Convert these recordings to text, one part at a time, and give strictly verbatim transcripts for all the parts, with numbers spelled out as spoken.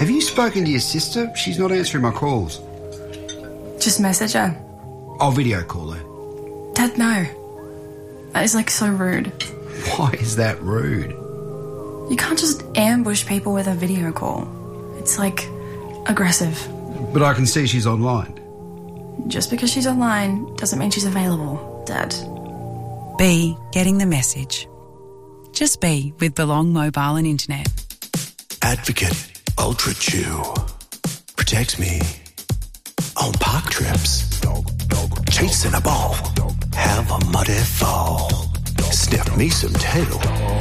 Have you spoken to your sister? She's not answering my calls. Just message her. I'll video call her. Dad, no. That is, like, so rude. Why is that rude? You can't just ambush people with a video call. It's, like, aggressive. But I can see she's online. Just because she's online doesn't mean she's available, Dad. B, getting the message. Just be with Belong Mobile and Internet. Advocate Ultra Chew protects me on park trips. Chasing a ball, have a muddy fall. Sniff me some tail.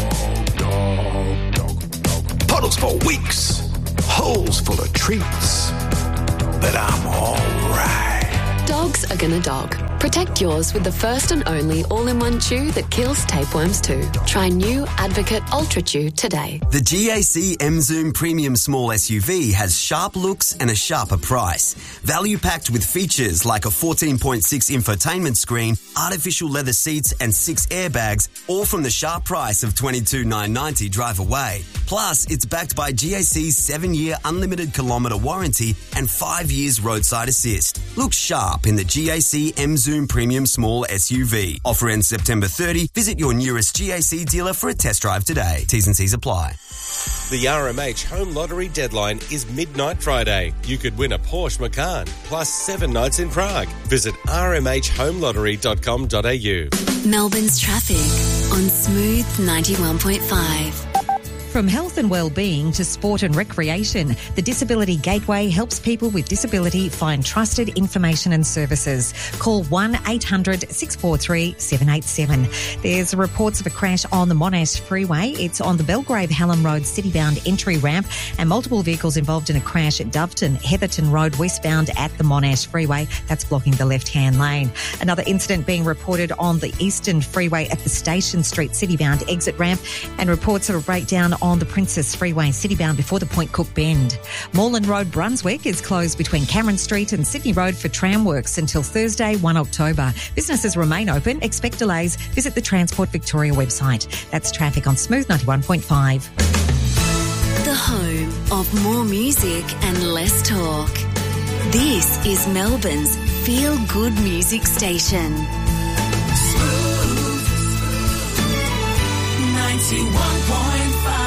Puddles for weeks, holes full of treats. But I'm alright. Dogs are gonna dog. Protect yours with the first and only all-in-one chew that kills tapeworms too. Try new Advocate Ultra Chew today. The G A C M Zoom Premium Small S U V has sharp looks and a sharper price. Value packed with features like a fourteen point six infotainment screen, artificial leather seats and six airbags, all from the sharp price of twenty-two thousand nine hundred ninety dollars drive away. Plus, it's backed by G A C's seven-year unlimited kilometre warranty and five years roadside assist. Look sharp in the G A C M Zoom Premium Small S U V. Offer ends September thirtieth. Visit your nearest G A C dealer for a test drive today. T's and C's apply. The R M H Home Lottery deadline is midnight Friday. You could win a Porsche Macan plus seven nights in Prague. Visit r m h home lottery dot com dot a u. Melbourne's traffic on Smooth ninety-one point five. From health and well-being to sport and recreation, the Disability Gateway helps people with disability find trusted information and services. Call one eight hundred six four three seven eight seven. There's reports of a crash on the Monash Freeway. It's on the Belgrave Hallam Road city-bound entry ramp, and multiple vehicles involved in a crash at Doveton, Heatherton Road westbound at the Monash Freeway. That's blocking the left-hand lane. Another incident being reported on the Eastern Freeway at the Station Street city-bound exit ramp, and reports of a breakdown on the Princess Freeway city-bound before the Point Cook Bend. Moreland Road, Brunswick is closed between Cameron Street and Sydney Road for tram works until Thursday, the first of October. Businesses remain open. Expect delays. Visit the Transport Victoria website. That's traffic on Smooth ninety-one point five. The home of more music and less talk. This is Melbourne's feel-good music station. Smooth ninety-one point five.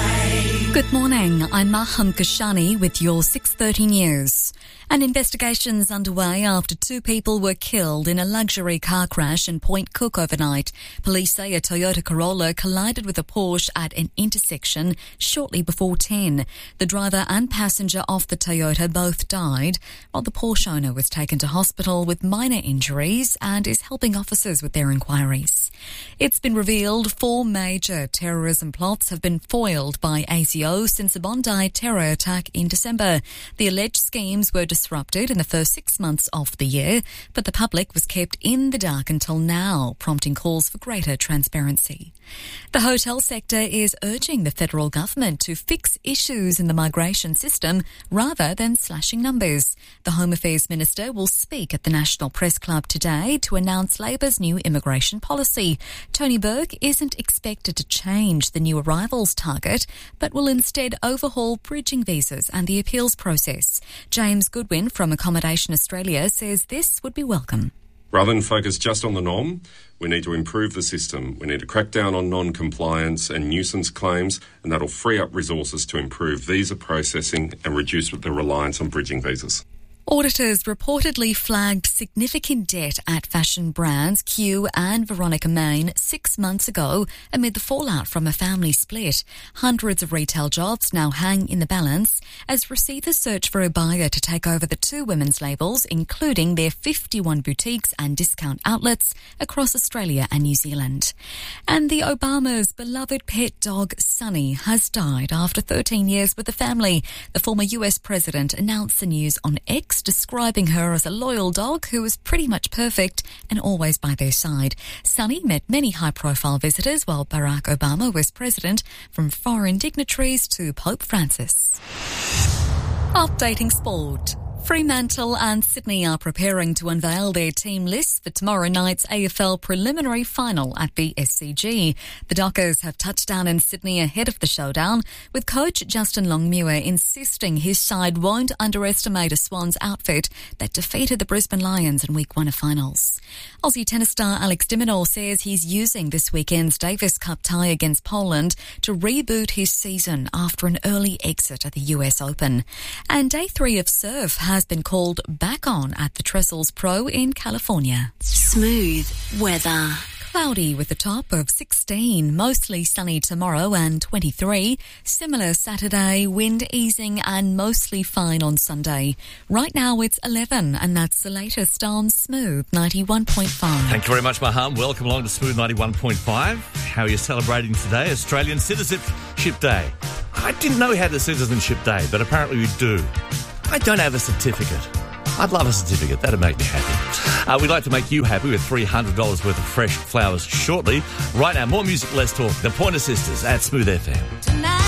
Good morning, I'm Maham Kashani with your six thirty news. An investigation's underway after two people were killed in a luxury car crash in Point Cook overnight. Police say a Toyota Corolla collided with a Porsche at an intersection shortly before ten. The driver and passenger of the Toyota both died, while the Porsche owner was taken to hospital with minor injuries and is helping officers with their inquiries. It's been revealed four major terrorism plots have been foiled by A C O since the Bondi terror attack in December. The alleged schemes were disrupted in the first six months of the year, but the public was kept in the dark until now, prompting calls for greater transparency. The hotel sector is urging the federal government to fix issues in the migration system rather than slashing numbers. The Home Affairs Minister will speak at the National Press Club today to announce Labor's new immigration policy. Tony Burke isn't expected to change the new arrivals target, but will instead overhaul bridging visas and the appeals process. James Goodwin from Accommodation Australia says this would be welcome. Rather than focus just on the norm, we need to improve the system. We need to crack down on non-compliance and nuisance claims, and that'll free up resources to improve visa processing and reduce the reliance on bridging visas. Auditors reportedly flagged significant debt at fashion brands Q and Veronica Main six months ago amid the fallout from a family split. Hundreds of retail jobs now hang in the balance as receivers search for a buyer to take over the two women's labels, including their fifty-one boutiques and discount outlets across Australia and New Zealand. And the Obama's beloved pet dog Sunny has died after thirteen years with the family. The former U S president announced the news on X, describing her as a loyal dog who was pretty much perfect and always by their side. Sunny met many high-profile visitors while Barack Obama was president, from foreign dignitaries to Pope Francis. Updating sport. Fremantle and Sydney are preparing to unveil their team lists for tomorrow night's A F L preliminary final at the S C G. The Dockers have touched down in Sydney ahead of the showdown, with coach Justin Longmuir insisting his side won't underestimate a Swans outfit that defeated the Brisbane Lions in week one of finals. Aussie tennis star Alex de Minaur says he's using this weekend's Davis Cup tie against Poland to reboot his season after an early exit at the U S Open. And day three of surf has been called back on at the Trestles Pro in California. Smooth weather. Cloudy with a top of sixteen, mostly sunny tomorrow and twenty-three. Similar Saturday, wind easing and mostly fine on Sunday. Right now it's eleven, and that's the latest on Smooth ninety-one point five. Thank you very much, Maham. Welcome along to Smooth ninety-one point five. How are you celebrating today? Australian Citizenship Day. I didn't know we had a Citizenship Day, but apparently we do. I don't have a certificate. I'd love a certificate. That'd make me happy. Uh, we'd like to make you happy with three hundred dollars worth of fresh flowers shortly. Right now, more music, less talk. The Pointer Sisters at Smooth F M. Tonight.